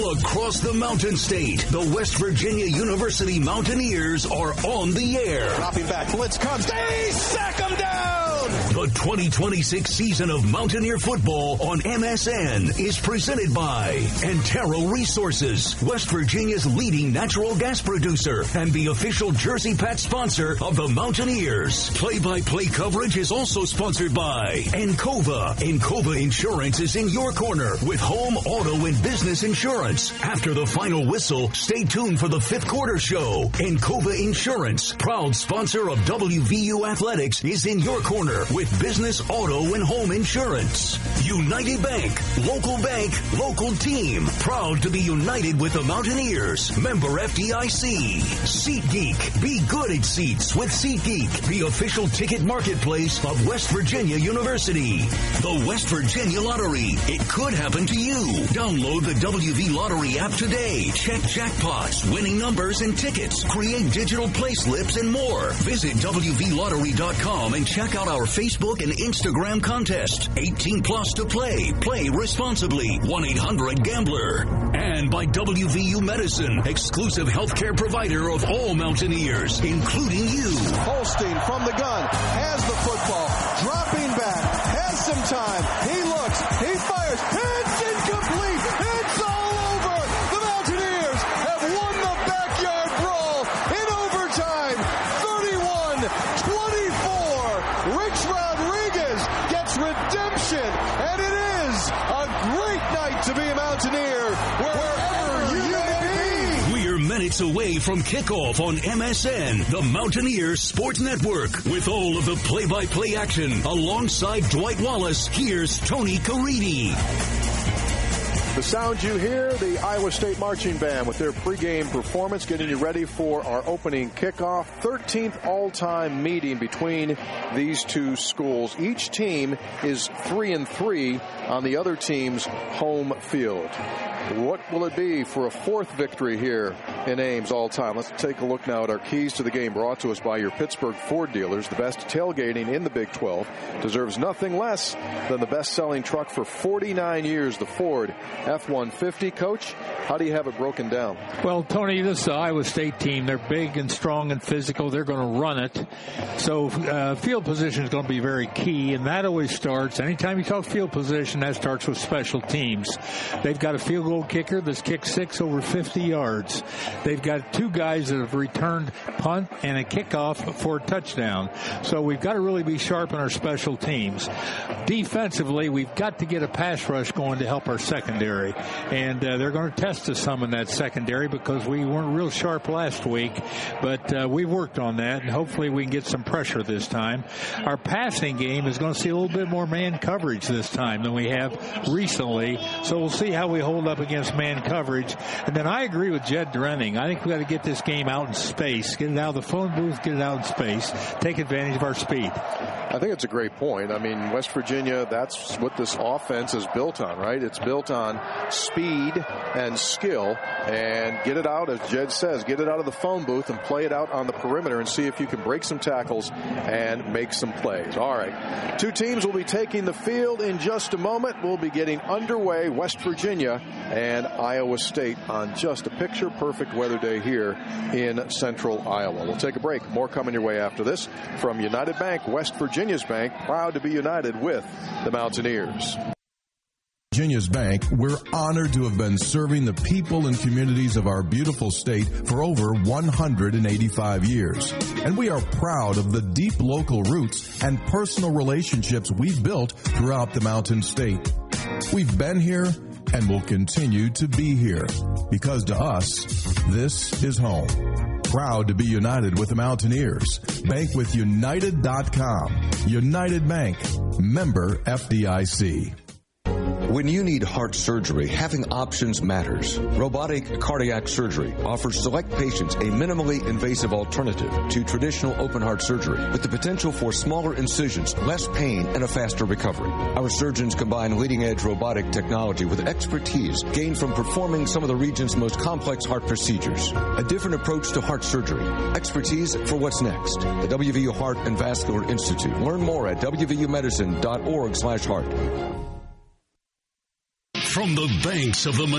Across the Mountain State, the West Virginia University Mountaineers are on the air. Dropping back, blitz comes, they sack him down! The 2026 season of Mountaineer football on MSN is presented by Antero Resources, West Virginia's leading natural gas producer and the official Jersey Pat sponsor of the Mountaineers. Play-by-play coverage is also sponsored by Encova. Encova Insurance is in your corner with home, auto, and business insurance. After the final whistle, stay tuned for the fifth quarter show. Encova Insurance, proud sponsor of WVU Athletics, is in your corner with business, auto, and home insurance. United Bank, local team. Proud to be united with the Mountaineers. Member FDIC. SeatGeek. Be good at seats with SeatGeek, the official ticket marketplace of West Virginia University. The West Virginia Lottery. It could happen to you. Download the WV Lottery app today. Check jackpots, winning numbers, and tickets. Create digital play slips and more. Visit WVLottery.com and check out our Facebook and Instagram contest. 18 plus to play. Play responsibly. 1-800-GAMBLER. And by WVU Medicine, exclusive healthcare provider of all Mountaineers, including you. Holstein from the gun, has the football, dropping back, has some time. He looks, he fires, it's incomplete. It's all over. The Mountaineers have won the backyard brawl in overtime. 31-24. Rich Rodriguez gets redemption, and it is a great night to be a Mountaineer wherever you may be. We're minutes away from kickoff on MSN, the Mountaineers Sports Network. With all of the play-by-play action alongside Dwight Wallace, here's Tony Caridi. The sound you hear, the Iowa State Marching Band with their pregame performance, getting you ready for our opening kickoff. 13th all-time meeting between these two schools. Each team is 3-3 on the other team's home field. What will it be for a fourth victory here in Ames all time? Let's take a look now at our keys to the game, brought to us by your Pittsburgh Ford dealers. The best tailgating in the Big 12 deserves nothing less than the best-selling truck for 49 years, the Ford F-150. Coach, how do you have it broken down? Well, Tony, this Iowa State team, they're big and strong and physical. They're going to run it. So field position is going to be very key, and that always starts. Anytime you talk field position, that starts with special teams. They've got a field goal kicker that's kicked 6 over 50 yards. They've got 2 guys that have returned punt and a kickoff for a touchdown. So we've got to really be sharp in our special teams. Defensively, we've got to get a pass rush going to help our secondary. And they're going to test us some in that secondary because we weren't real sharp last week. But we worked on that, and hopefully we can get some pressure this time. Our passing game is going to see a little bit more man coverage this time than we have recently. So we'll see how we hold up against man coverage. And then I agree with Jed Drenning. I think we've got to get this game out in space, get it out of the phone booth, get it out in space, take advantage of our speed. I think it's a great point. I mean, West Virginia, that's what this offense is built on, right? It's built on speed and skill, and get it out, as Jed says, get it out of the phone booth and play it out on the perimeter and see if you can break some tackles and make some plays. All right. 2 teams will be taking the field in just a moment. We'll be getting underway. West Virginia and Iowa State on just a picture-perfect weather day here in central Iowa. We'll take a break. More coming your way after this from United Bank, West Virginia's bank, proud to be united with the Mountaineers. Virginia's Bank, we're honored to have been serving the people and communities of our beautiful state for over 185 years. And we are proud of the deep local roots and personal relationships we've built throughout the Mountain State. We've been here and will continue to be here because to us, this is home. Proud to be united with the Mountaineers. Bank with United.com. United Bank. Member FDIC. When you need heart surgery, having options matters. Robotic cardiac surgery offers select patients a minimally invasive alternative to traditional open heart surgery with the potential for smaller incisions, less pain, and a faster recovery. Our surgeons combine leading-edge robotic technology with expertise gained from performing some of the region's most complex heart procedures. A different approach to heart surgery. Expertise for what's next. The WVU Heart and Vascular Institute. Learn more at wvumedicine.org/heart. From the banks of the